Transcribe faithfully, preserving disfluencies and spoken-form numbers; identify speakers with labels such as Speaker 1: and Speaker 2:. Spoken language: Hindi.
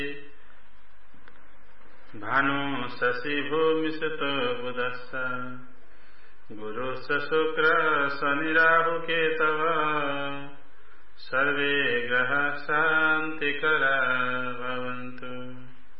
Speaker 1: भानु शशि भूमि सुत बुधस्स गुरु शुक्र शनि राहु केतव सर्वे ग्रह शांतिकरा